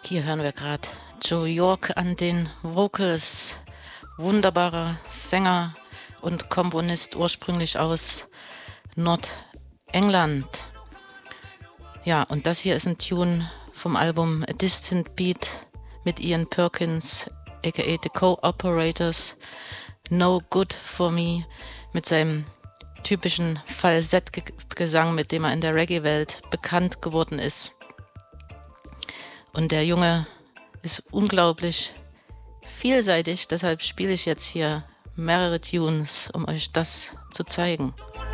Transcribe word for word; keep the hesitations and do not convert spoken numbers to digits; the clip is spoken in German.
Hier hören wir gerade Joe York an den Vocals. Wunderbarer Sänger und Komponist, ursprünglich aus Nordengland. Ja, und das hier ist ein Tune vom Album A Distant Beat mit Ian Perkins, aka The Co-Operators. No Good For Me, mit seinem typischen Falsettgesang, mit dem er in der Reggae-Welt bekannt geworden ist. Und der Junge ist unglaublich vielseitig, deshalb spiele ich jetzt hier mehrere Tunes, um euch das zu zeigen.